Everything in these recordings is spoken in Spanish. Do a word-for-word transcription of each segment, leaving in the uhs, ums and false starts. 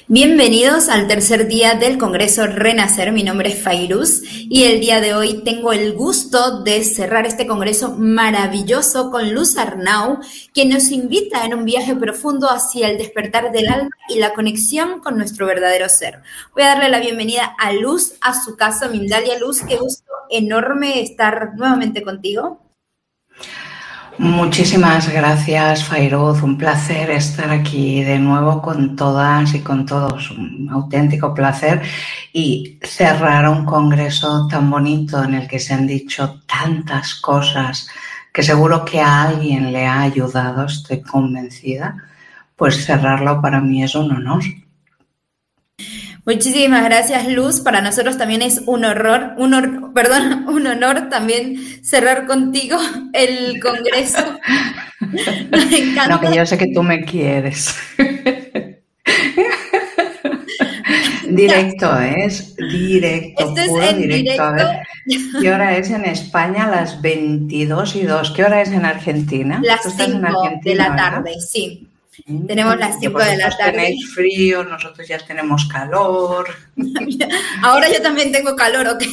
Bienvenidos al tercer día del Congreso Renacer. Mi nombre es Fairuz y el día de hoy tengo el gusto de cerrar este congreso maravilloso con Luz Arnau, quien nos invita en un viaje profundo hacia el despertar del alma y la conexión con nuestro verdadero ser. Voy a darle la bienvenida a Luz a su casa, Mindalia. Luz, qué gusto enorme estar nuevamente contigo. Muchísimas gracias, Fairuz. Un placer estar aquí de nuevo con todas y con todos. Un auténtico placer y cerrar un congreso tan bonito en el que se han dicho tantas cosas que seguro que a alguien le ha ayudado, estoy convencida. Pues cerrarlo para mí es un honor. Muchísimas gracias, Luz. Para nosotros también es un horror, un honor, perdón, un honor también cerrar contigo el congreso. Nos encanta. No, que yo sé que tú me quieres. Directo, ¿eh? Es directo, Esto es puro en directo. directo. A ver, ¿qué hora es en España? Las veintidós y dos. ¿Qué hora es en Argentina? Las ¿Tú estás en cinco Argentina, de la verdad? tarde, sí. Tenemos las cinco de la tarde. Tenéis frío, nosotros ya tenemos calor. Ahora yo también tengo calor, ¿ok?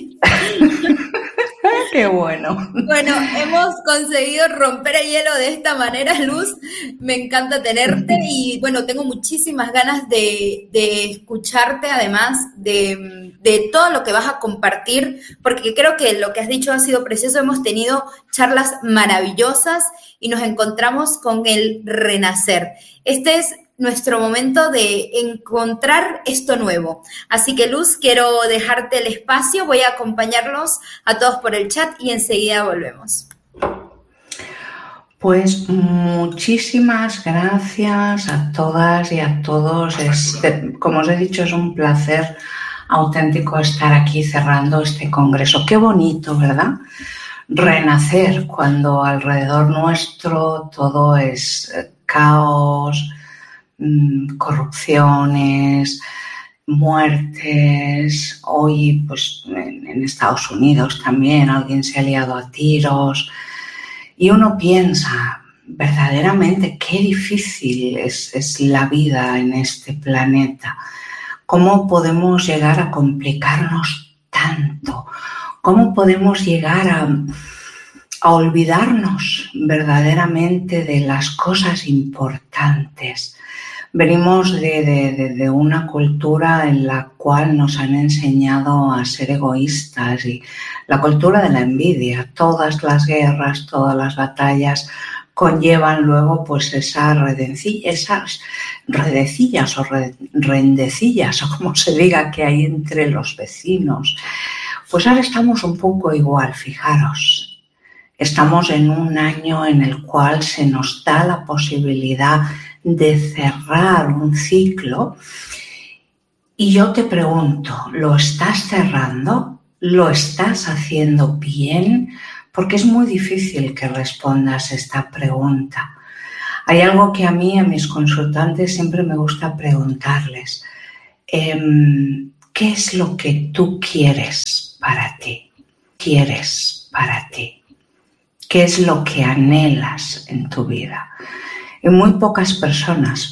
¡Qué bueno! Bueno, hemos conseguido romper el hielo de esta manera, Luz. Me encanta tenerte y bueno, tengo muchísimas ganas de, de escucharte, además de, de todo lo que vas a compartir, porque creo que lo que has dicho ha sido precioso. Hemos tenido charlas maravillosas y nos encontramos con el renacer. Este es nuestro momento de encontrar esto nuevo. Así que, Luz, quiero dejarte el espacio. Voy a acompañarlos a todos por el chat y enseguida volvemos. Pues muchísimas gracias a todas y a todos. Es, como os he dicho, es un placer auténtico estar aquí cerrando este congreso. Qué bonito, ¿verdad? Renacer cuando alrededor nuestro todo es caos, corrupciones, muertes. Hoy, pues en, en Estados Unidos también alguien se ha liado a tiros y uno piensa verdaderamente qué difícil es, es la vida en este planeta. ¿Cómo podemos llegar a complicarnos tanto? ¿Cómo podemos llegar a, a olvidarnos verdaderamente de las cosas importantes? Venimos de, de, de una cultura en la cual nos han enseñado a ser egoístas y la cultura de la envidia. Todas las guerras, todas las batallas conllevan luego pues esa redencilla, esas redecillas o rendecillas o como se diga que hay entre los vecinos. Pues ahora estamos un poco igual, fijaros. Estamos en un año en el cual se nos da la posibilidad de cerrar un ciclo y yo te pregunto, ¿lo estás cerrando? ¿Lo estás haciendo bien? Porque es muy difícil que respondas esta pregunta. Hay algo que a mí, a mis consultantes, siempre me gusta preguntarles. Eh, ¿Qué es lo que tú quieres para ti? ¿Quieres para ti? ¿Qué es lo que anhelas en tu vida? Y muy pocas personas